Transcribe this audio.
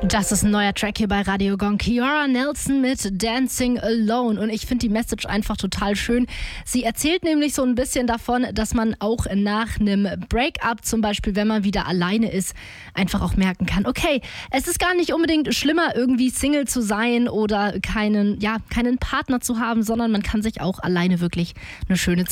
Das ist ein neuer Track hier bei Radio Gong. Kiara Nelson mit Dancing Alone. Und ich finde die Message einfach total schön. Sie erzählt nämlich so ein bisschen davon, dass man auch nach einem Breakup, zum Beispiel, wenn man wieder alleine ist, einfach auch merken kann, okay, es ist gar nicht unbedingt schlimmer, irgendwie Single zu sein oder keinen Partner zu haben, sondern man kann sich auch alleine wirklich eine schöne Zeit